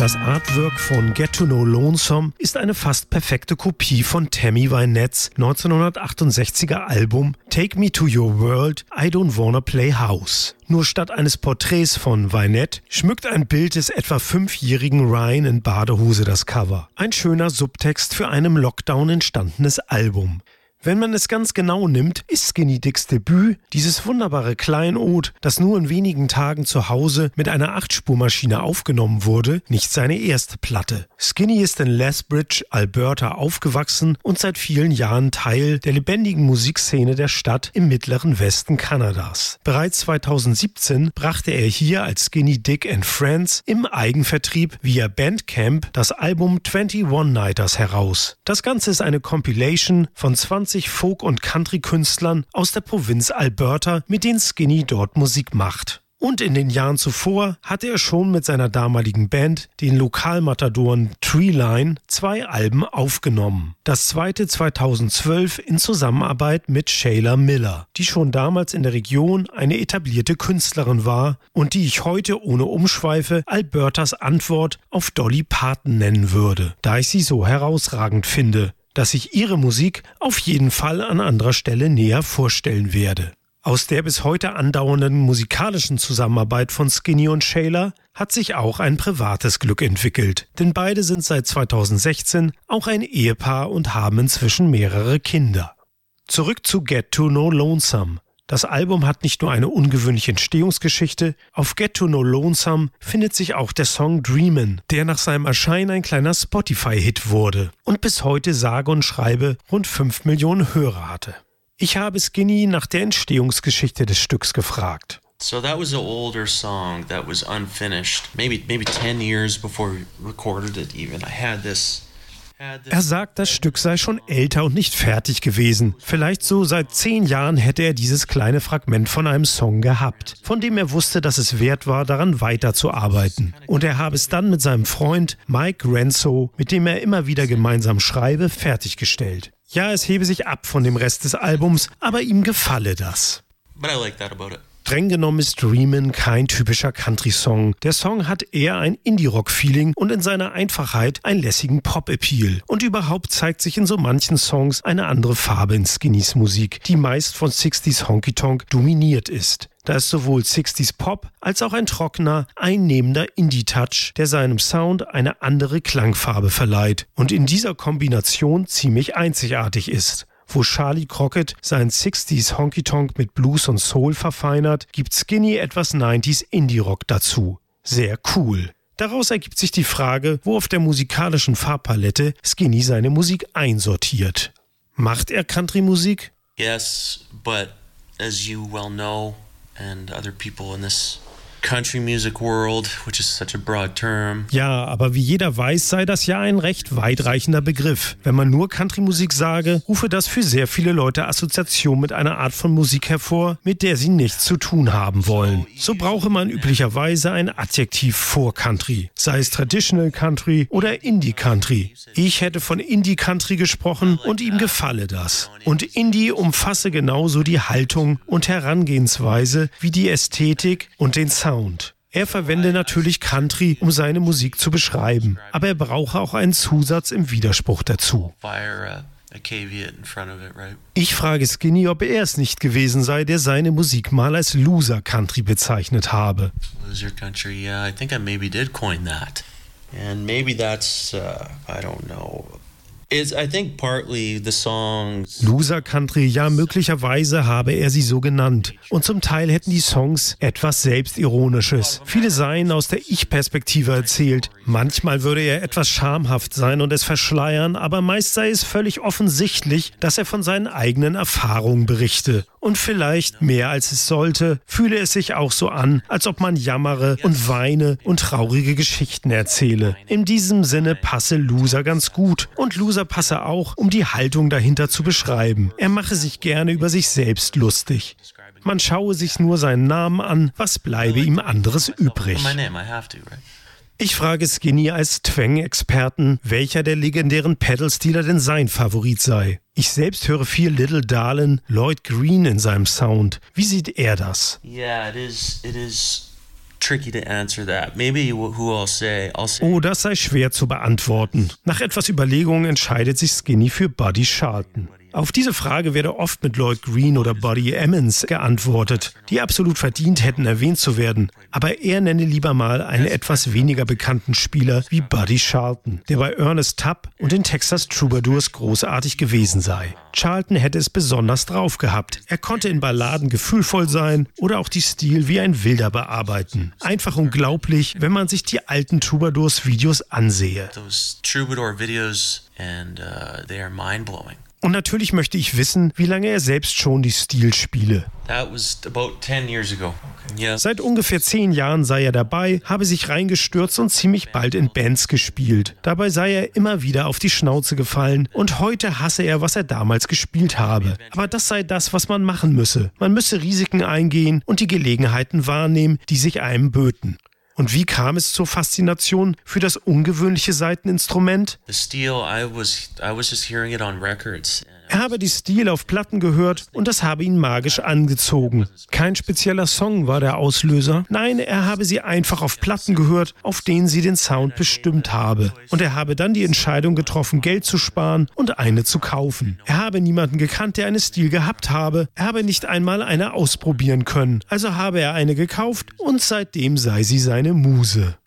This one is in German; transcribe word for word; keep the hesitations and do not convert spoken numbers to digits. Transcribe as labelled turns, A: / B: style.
A: Das Artwork von Get to Know Lonesome ist eine fast perfekte Kopie von Tammy Wynette's neunzehnhundertachtundsechziger Album Take Me to Your World, I Don't Wanna Play House. Nur statt eines Porträts von Wynette schmückt ein Bild des etwa fünfjährigen Ryan in Badehose das Cover. Ein schöner Subtext für ein im Lockdown entstandenes Album. Wenn man es ganz genau nimmt, ist Skinny Dicks Debüt, dieses wunderbare Kleinod, das nur in wenigen Tagen zu Hause mit einer Acht-Spur-Maschine aufgenommen wurde, nicht seine erste Platte. Skinny ist in Lethbridge, Alberta aufgewachsen und seit vielen Jahren Teil der lebendigen Musikszene der Stadt im mittleren Westen Kanadas. Bereits zweitausendsiebzehn brachte er hier als Skinny Dick and Friends im Eigenvertrieb via Bandcamp das Album einundzwanzig Nighters heraus. Das Ganze ist eine Compilation von zwanzig Folk- und Country-Künstlern aus der Provinz Alberta, mit denen Skinny dort Musik macht. Und in den Jahren zuvor hatte er schon mit seiner damaligen Band, den Lokalmatadoren Treeline, zwei Alben aufgenommen. Das zweite zweitausendzwölf in Zusammenarbeit mit Shayla Miller, die schon damals in der Region eine etablierte Künstlerin war und die ich heute ohne Umschweife Albertas Antwort auf Dolly Parton nennen würde, da ich sie so herausragend finde, dass ich ihre Musik auf jeden Fall an anderer Stelle näher vorstellen werde. Aus der bis heute andauernden musikalischen Zusammenarbeit von Skinny und Shayla hat sich auch ein privates Glück entwickelt, denn beide sind seit zweitausendsechzehn auch ein Ehepaar und haben inzwischen mehrere Kinder. Zurück zu Get to Know Lonesome. Das Album hat nicht nur eine ungewöhnliche Entstehungsgeschichte, auf Get to Know Lonesome findet sich auch der Song Dreamin', der nach seinem Erscheinen ein kleiner Spotify-Hit wurde und bis heute sage und schreibe rund fünf Millionen Hörer hatte. Ich habe Skinny nach der Entstehungsgeschichte des Stücks gefragt.
B: So that was an older song that was unfinished, maybe maybe ten years before we recorded it even. I had this
A: Er sagt, das Stück sei schon älter und nicht fertig gewesen. Vielleicht so seit zehn Jahren hätte er dieses kleine Fragment von einem Song gehabt, von dem er wusste, dass es wert war, daran weiterzuarbeiten. Und er habe es dann mit seinem Freund Mike Renzo, mit dem er immer wieder gemeinsam schreibe, fertiggestellt. Ja, es hebe sich ab von dem Rest des Albums, aber ihm gefalle das.
B: But I like that about it.
A: Streng genommen ist Dreamin' kein typischer Country-Song. Der Song hat eher ein Indie-Rock-Feeling und in seiner Einfachheit einen lässigen Pop-Appeal. Und überhaupt zeigt sich in so manchen Songs eine andere Farbe in Skinnys Musik, die meist von sixties Honky-Tonk dominiert ist. Da ist sowohl sixties Pop als auch ein trockener, einnehmender Indie-Touch, der seinem Sound eine andere Klangfarbe verleiht und in dieser Kombination ziemlich einzigartig ist. Wo Charlie Crockett seinen sixties Honky-Tonk mit Blues und Soul verfeinert, gibt Skinny etwas neunziger Indie-Rock dazu. Sehr cool. Daraus ergibt sich die Frage, wo auf der musikalischen Farbpalette Skinny seine Musik einsortiert. Macht er Country-Musik?
B: Yes, but as you well know, and other people in this country music world, which is such a broad term.
A: Ja, aber wie jeder weiß, sei das ja ein recht weitreichender Begriff. Wenn man nur Country-Musik sage, rufe das für sehr viele Leute Assoziation mit einer Art von Musik hervor, mit der sie nichts zu tun haben wollen. So brauche man üblicherweise ein Adjektiv vor Country, sei es Traditional Country oder Indie Country. Ich hätte von Indie Country gesprochen und ihm gefalle das. Und Indie umfasse genauso die Haltung und Herangehensweise wie die Ästhetik und den Sound. Er verwende natürlich Country, um seine Musik zu beschreiben, aber er brauche auch einen Zusatz im Widerspruch dazu. Ich frage Skinny, ob er es nicht gewesen sei, der seine Musik mal als Loser Country bezeichnet habe.
B: Loser Country, yeah, I think I maybe did coin that. And maybe that's, uh, I don't know. It's, I think partly the songs.
A: Loser Country, ja, möglicherweise habe er sie so genannt. Und zum Teil hätten die Songs etwas Selbstironisches. Viele seien aus der Ich-Perspektive erzählt. Manchmal würde er etwas schamhaft sein und es verschleiern, aber meist sei es völlig offensichtlich, dass er von seinen eigenen Erfahrungen berichte. Und vielleicht, mehr als es sollte, fühle es sich auch so an, als ob man jammere und weine und traurige Geschichten erzähle. In diesem Sinne passe Loser ganz gut. Und Loser passe auch, um die Haltung dahinter zu beschreiben. Er mache sich gerne über sich selbst lustig. Man schaue sich nur seinen Namen an, was bleibe ihm anderes übrig? Ich frage Skinny als Twang-Experten, welcher der legendären Pedal-Stealer denn sein Favorit sei. Ich selbst höre viel Little Darlin', Lloyd Green in seinem Sound. Wie sieht er das?
B: Yeah, it is, it is tricky to answer that. Maybe who I'll say, I'll say.
A: Oh, das sei schwer zu beantworten. Nach etwas Überlegung entscheidet sich Skinny für Buddy Charlton. Auf diese Frage werde oft mit Lloyd Green oder Buddy Emmons geantwortet, die absolut verdient hätten, erwähnt zu werden. Aber er nenne lieber mal einen etwas weniger bekannten Spieler wie Buddy Charlton, der bei Ernest Tubb und den Texas Troubadours großartig gewesen sei. Charlton hätte es besonders drauf gehabt. Er konnte in Balladen gefühlvoll sein oder auch die Stil wie ein Wilder bearbeiten. Einfach unglaublich, wenn man sich die alten Troubadours-Videos ansehe.
B: Those Troubadour videos and uh, they are mind-blowing.
A: Und natürlich möchte ich wissen, wie lange er selbst schon die Stil spiele.
B: That was about ten years ago. Yeah.
A: Seit ungefähr zehn Jahren sei er dabei, habe sich reingestürzt und ziemlich bald in Bands gespielt. Dabei sei er immer wieder auf die Schnauze gefallen und heute hasse er, was er damals gespielt habe. Aber das sei das, was man machen müsse. Man müsse Risiken eingehen und die Gelegenheiten wahrnehmen, die sich einem böten. Und wie kam es zur Faszination für das ungewöhnliche Saiteninstrument?
B: The steel, I was I was just hearing it on records.
A: Er habe die Stil auf Platten gehört und das habe ihn magisch angezogen. Kein spezieller Song war der Auslöser. Nein, er habe sie einfach auf Platten gehört, auf denen sie den Sound bestimmt habe. Und er habe dann die Entscheidung getroffen, Geld zu sparen und eine zu kaufen. Er habe niemanden gekannt, der eine Stil gehabt habe. Er habe nicht einmal eine ausprobieren können. Also habe er eine gekauft und seitdem sei sie seine Muse.